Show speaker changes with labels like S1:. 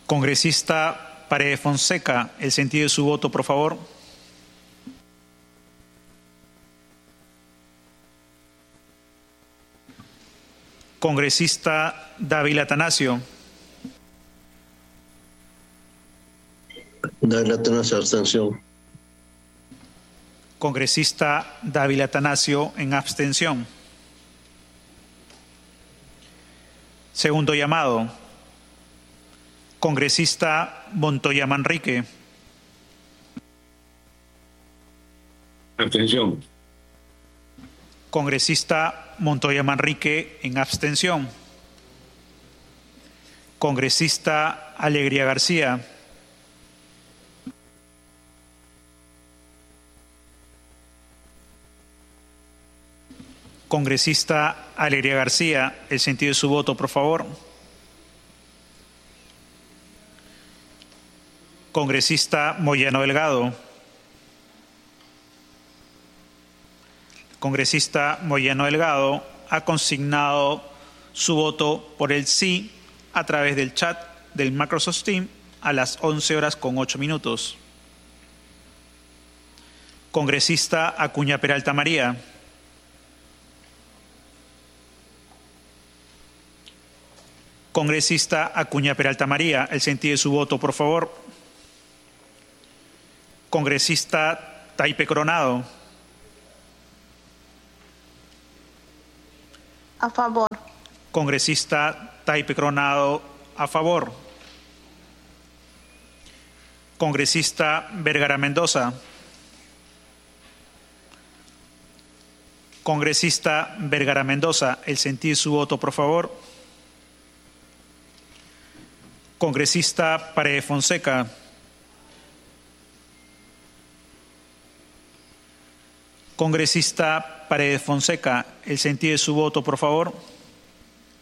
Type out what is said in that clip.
S1: Congresista Paredes Fonseca, el sentido de su voto, por favor. Congresista Dávila Atanasio.
S2: Dávila Atanasio, abstención.
S1: Congresista Dávila Atanasio, en abstención. Segundo llamado. Congresista Montoya Manrique.
S3: Abstención.
S1: Congresista Montoya Manrique, en abstención. Congresista Alegría García. Congresista Alegría García, el sentido de su voto, por favor. Congresista Moyano Delgado. Congresista Moyano Delgado ha consignado su voto por el sí a través del chat del Microsoft Teams a las 11:08. Congresista Acuña Peralta María. Congresista Acuña Peralta María, el sentido de su voto, por favor. Congresista Taipe Coronado.
S4: A favor.
S1: Congresista Taipe Coronado, a favor. Congresista Vergara Mendoza. Congresista Vergara Mendoza, el sentido de su voto, por favor. Congresista Paredes Fonseca. Congresista Paredes Fonseca, el sentido de su voto, por favor.